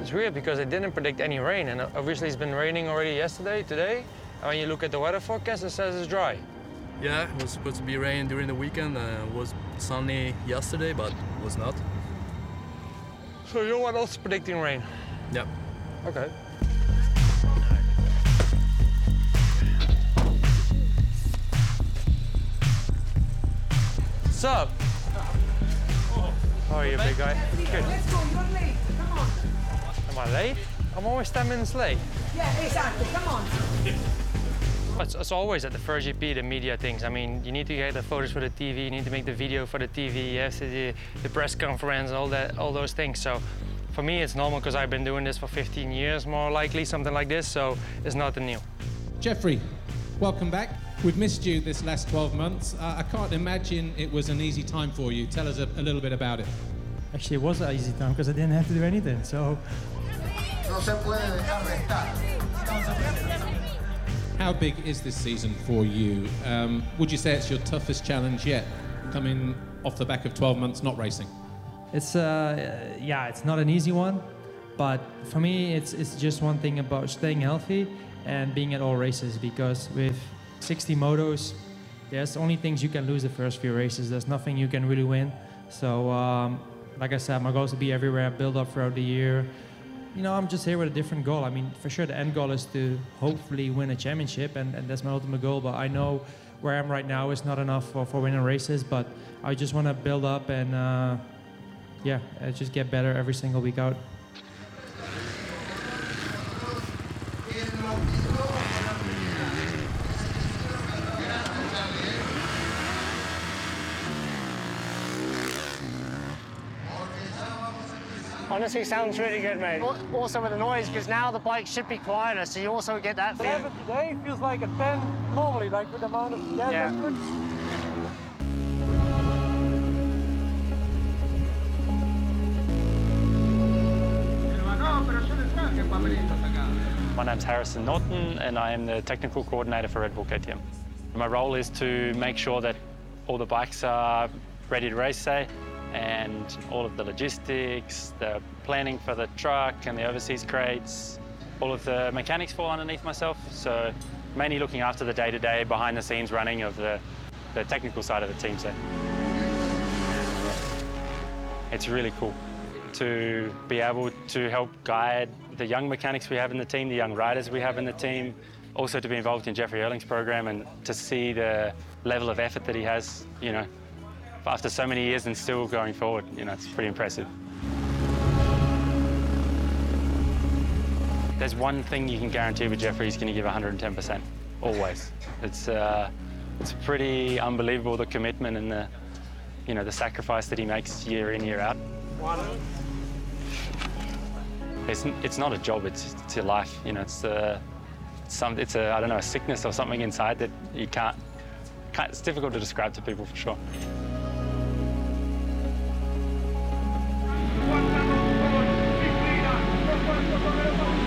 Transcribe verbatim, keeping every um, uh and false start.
it's weird because they didn't predict any rain, and obviously it's been raining already yesterday, today. And when you look at the weather forecast, it says it's dry. Yeah, it was supposed to be rain during the weekend. Uh, it was sunny yesterday, but it was not. So you're what else predicting rain? Yep. Okay. What's up? How are you, big guy? Good. Let's go, you're late. Come on. Am I late? I'm always ten minutes late. Yeah, exactly. Come on. It's, it's always at the first G P, the media things. I mean, you need to get the photos for the T V, you need to make the video for the T V, you have to do the press conference, all that, all those things. So for me, it's normal because I've been doing this for fifteen years, more likely, something like this. So it's nothing new. Jeffrey, welcome back. We've missed you this last twelve months. Uh, I can't imagine it was an easy time for you. Tell us a, a little bit about it. Actually, it was an easy time because I didn't have to do anything, so... How big is this season for you? Um, would you say it's your toughest challenge yet, coming off the back of twelve months not racing? It's, uh, yeah, it's not an easy one, but for me, it's, it's just one thing about staying healthy and being at all races, because with sixty motos, there's only things you can lose the first few races. There's nothing you can really win. So, um, like I said, my goal is to be everywhere, build up throughout the year. You know, I'm just here with a different goal. I mean, for sure, the end goal is to hopefully win a championship, and, and that's my ultimate goal. But I know where I am right now is not enough for, for winning races, but I just want to build up and, uh, yeah, uh, just get better every single week out. Honestly, sounds really good, mate. Also with the noise, because now the bike should be quieter, so you also get that feel. Eleven today feels like a ten normally, like with the amount of yeah. Yeah. That's good. My name's Harrison Norton, and I am the technical coordinator for Red Bull K T M. My role is to make sure that all the bikes are ready to race, say, and all of the logistics, the planning for the truck and the overseas crates, all of the mechanics fall underneath myself. So mainly looking after the day-to-day, behind-the-scenes running of the, the technical side of the team. So it's really cool to be able to help guide the young mechanics we have in the team, the young riders we have in the team, also to be involved in Jeffrey Erling's program and to see the level of effort that he has, you know, after so many years and still going forward. You know, it's pretty impressive. There's one thing you can guarantee with Jeffrey, he's going to give one hundred ten percent, always. It's, uh, it's pretty unbelievable, the commitment and the, you know, the sacrifice that he makes year in, year out. It's, it's not a job, it's, it's your life. You know, it's, uh, some, it's a, I don't know, a sickness or something inside that you can't, can't, it's difficult to describe to people for sure.